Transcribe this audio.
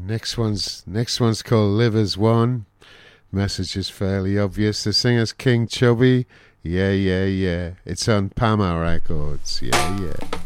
Next one's called Live as One. Message is fairly obvious. The singer's King Chubby. Yeah, yeah, yeah. It's on Pama Records. Yeah, yeah.